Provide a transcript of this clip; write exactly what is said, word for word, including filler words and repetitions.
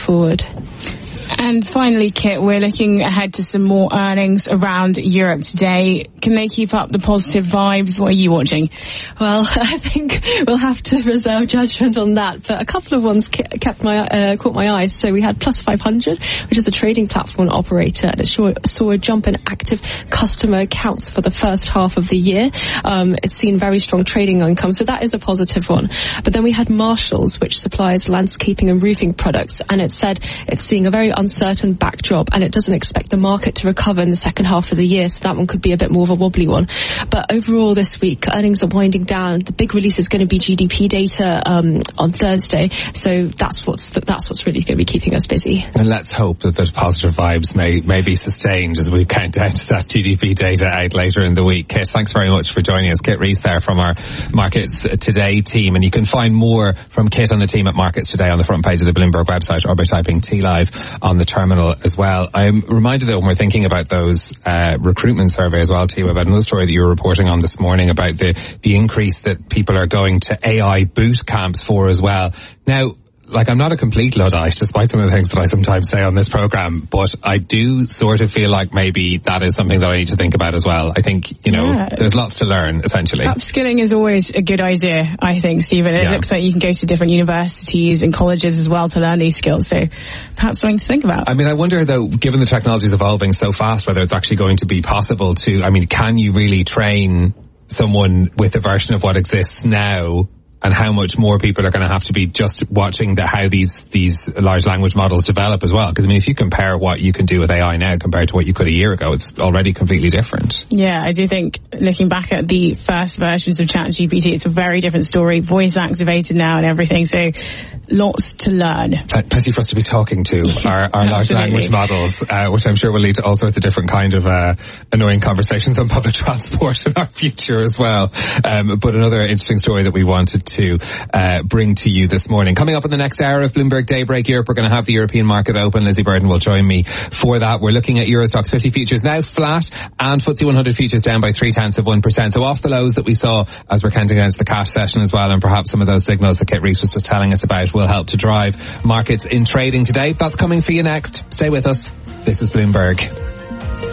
forward. And finally, Kit, we're looking ahead to some more earnings around Europe today. Can they keep up the positive vibes? What are you watching? Well, I think we'll have to reserve judgment on that, but a couple of ones kept my uh, caught my eye. So we had Plus five hundred, which is a trading platform operator, and it saw a jump in active customer accounts for the first half of the year. Um, it's seen very strong trading income, so that is a positive one. But then we had Marshalls, which supplies landscaping and roofing products, and it said it's seeing a very uncertain backdrop, and it doesn't expect the market to recover in the second half of the year, so that one could be a bit more of a wobbly one. But overall this week, earnings are winding down. The big release is going to be G D P data um, on Thursday, so that's what's that's what's really going to be keeping us busy. And let's hope that those positive vibes may, may be sustained as we count down to that G D P data out later in the week. Kit, thanks very much for joining us. Kit Rees there from our Markets Today team, and you can find more from Kit and the team at Markets Today on the front page of the Bloomberg website or by typing T Live on the terminal as well. I'm reminded that when we're thinking about those uh, recruitment survey as well, too, about another story that you were reporting on this morning about the, the increase that people are going to A I boot camps for as well. Now, like, I'm not a complete Luddite, despite some of the things that I sometimes say on this programme, but I do sort of feel like maybe that is something that I need to think about as well. I think, you know, yeah. there's lots to learn, essentially. Upskilling is always a good idea, I think, Stephen. It yeah. looks like you can go to different universities and colleges as well to learn these skills, so perhaps something to think about. I mean, I wonder, though, given the technology is evolving so fast, whether it's actually going to be possible to, I mean, can you really train someone with a version of what exists now, and how much more people are going to have to be just watching the, how these these large language models develop as well? Because, I mean, if you compare what you can do with A I now compared to what you could a year ago, it's already completely different. Yeah, I do think, looking back at the first versions of ChatGPT, it's a very different story. Voice activated now and everything, so lots to learn. Plenty for us to be talking to our, our large language models, uh, which I'm sure will lead to all sorts of different kind of uh, annoying conversations on public transport in our future as well. Um, but another interesting story that we wanted to to uh, bring to you this morning. Coming up in the next hour of Bloomberg Daybreak Europe, we're going to have the European market open. Lizzie Burden will join me for that. We're looking at Euro Stoxx fifty futures now flat, and F T S E one hundred futures down by three tenths of one percent. So off the lows that we saw as we're counting against the cash session as well, and perhaps some of those signals that Kit Rees was just telling us about will help to drive markets in trading today. That's coming for you next. Stay with us. This is Bloomberg.